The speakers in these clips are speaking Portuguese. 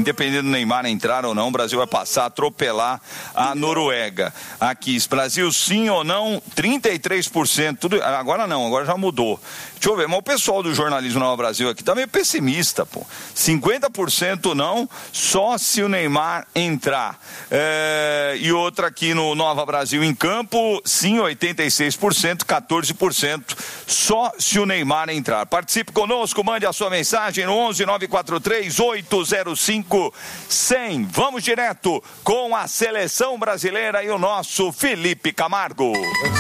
independente do Neymar entrar ou não, o Brasil vai passar a atropelar a Noruega. Aqui, Brasil sim ou não, 33%, tudo, agora não, agora já mudou. Deixa eu ver, mas o pessoal do jornalismo Nova Brasil aqui tá meio pessimista, pô. 50% não, só se o Neymar entrar. E outra aqui no Nova Brasil em campo, sim, 86%, 14%, só se o Neymar entrar. Participe conosco, mande a sua mensagem no 11 943 805 100. Vamos direto com a seleção brasileira e o nosso Felipe Camargo.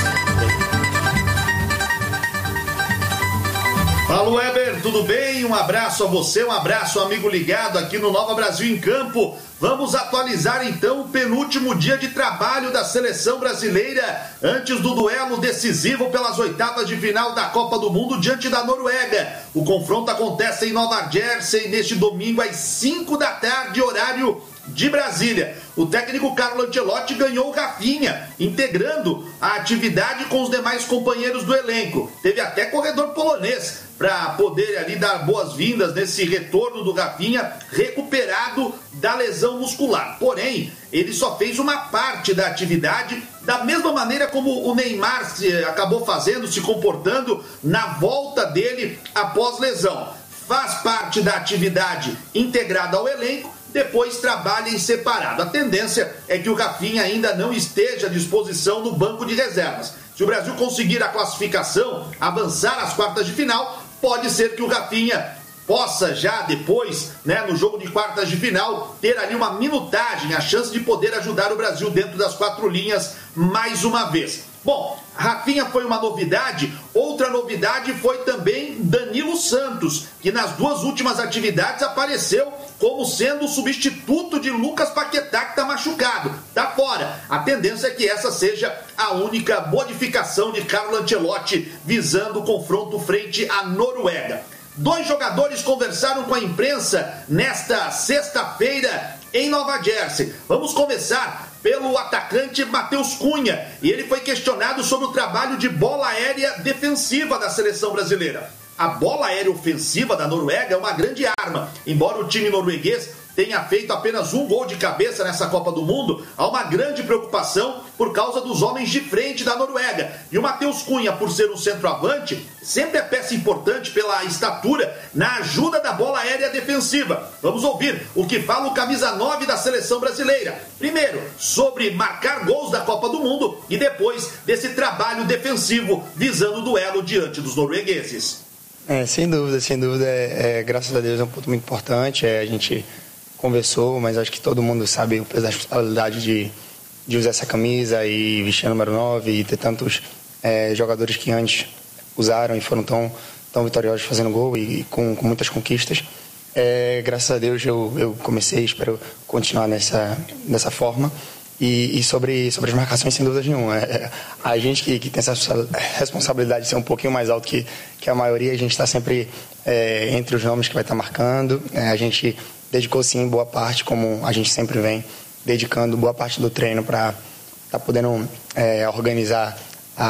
Fala, Weber, tudo bem? Um abraço a você, um abraço, amigo ligado aqui no Nova Brasil em Campo. Vamos atualizar então o penúltimo dia de trabalho da seleção brasileira antes do duelo decisivo pelas oitavas de final da Copa do Mundo diante da Noruega. O confronto acontece em Nova Jersey neste domingo às 5 da tarde, horário de Brasília. O técnico Carlo Ancelotti ganhou o Rafinha, integrando a atividade com os demais companheiros do elenco. Teve até corredor polonês para poder ali dar boas-vindas nesse retorno do Rafinha, recuperado da lesão muscular. Porém, ele só fez uma parte da atividade, da mesma maneira como o Neymar acabou fazendo, se comportando na volta dele após lesão. Faz parte da atividade integrada ao elenco, depois trabalha em separado. A tendência é que o Rafinha ainda não esteja à disposição no banco de reservas. Se o Brasil conseguir a classificação, avançar às quartas de final, pode ser que o Rafinha possa já depois, no jogo de quartas de final, ter ali uma minutagem, a chance de poder ajudar o Brasil dentro das quatro linhas mais uma vez. Bom, Rafinha foi uma novidade. Outra novidade foi também Danilo Santos, que nas duas últimas atividades apareceu como sendo o substituto de Lucas Paquetá, que está machucado, está fora. A tendência é que essa seja a única modificação de Carlo Ancelotti visando o confronto frente à Noruega. 2 jogadores conversaram com a imprensa nesta sexta-feira em Nova Jersey. Vamos começar pelo atacante Matheus Cunha, e ele foi questionado sobre o trabalho de bola aérea defensiva da seleção brasileira. A bola aérea ofensiva da Noruega é uma grande arma. Embora o time norueguês tenha feito apenas um gol de cabeça nessa Copa do Mundo, há uma grande preocupação por causa dos homens de frente da Noruega. E o Matheus Cunha, por ser um centroavante, sempre é peça importante pela estatura na ajuda da bola aérea defensiva. Vamos ouvir o que fala o camisa 9 da seleção brasileira. Primeiro, sobre marcar gols da Copa do Mundo e depois desse trabalho defensivo visando o duelo diante dos noruegueses. Sem dúvida, graças a Deus é um ponto muito importante. A gente conversou, mas acho que todo mundo sabe o peso da responsabilidade de usar essa camisa e vestir a número 9 e ter tantos jogadores que antes usaram e foram tão vitoriosos fazendo gol e com muitas conquistas. Graças a Deus eu comecei, espero continuar nessa forma. E sobre as marcações, sem dúvida nenhuma. A gente que tem essa responsabilidade de ser um pouquinho mais alto que a maioria, a gente está sempre entre os nomes que vai estar marcando. A gente dedicou sim boa parte, como a gente sempre vem dedicando boa parte do treino para estar podendo organizar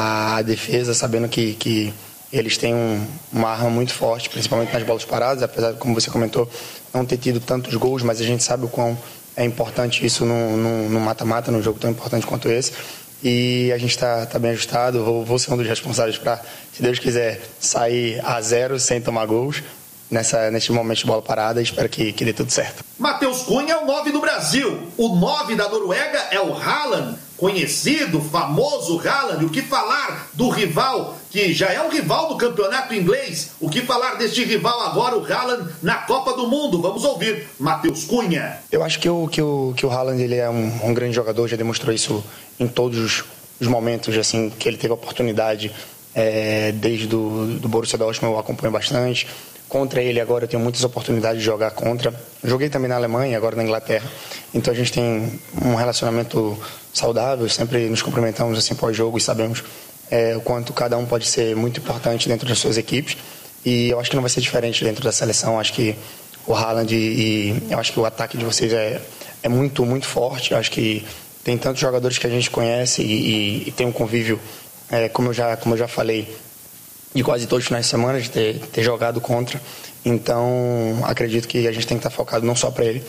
a defesa, sabendo que eles têm uma arma muito forte, principalmente nas bolas paradas, apesar de, como você comentou, não ter tido tantos gols, mas a gente sabe o quão é importante isso no mata-mata, num jogo tão importante quanto esse. E a gente está bem ajustado. Vou ser um dos responsáveis para, se Deus quiser, sair a 0 sem tomar gols neste momento de bola parada. Espero que dê tudo certo. Matheus Cunha é o 9 do Brasil. O 9 da Noruega é o Haaland, conhecido, famoso Haaland. O que falar do rival, que já é um rival do campeonato inglês? O que falar deste rival agora, o Haaland, na Copa do Mundo? Vamos ouvir Matheus Cunha. Eu acho que o Haaland, ele é um grande jogador, já demonstrou isso em todos os momentos assim, que ele teve a oportunidade. Desde do Borussia Dortmund eu acompanho bastante. Contra ele agora eu tenho muitas oportunidades de jogar contra. Joguei também na Alemanha, agora na Inglaterra. Então a gente tem um relacionamento saudável, sempre nos cumprimentamos assim pós-jogo e sabemos o quanto cada um pode ser muito importante dentro das suas equipes. E eu acho que não vai ser diferente dentro da seleção. Acho que o Haaland e eu acho que o ataque de vocês é muito, muito forte. Eu acho que tem tantos jogadores que a gente conhece e tem um convívio, como eu já falei, de quase todos os finais de semana, de ter jogado contra. Então, acredito que a gente tem que estar focado não só para ele,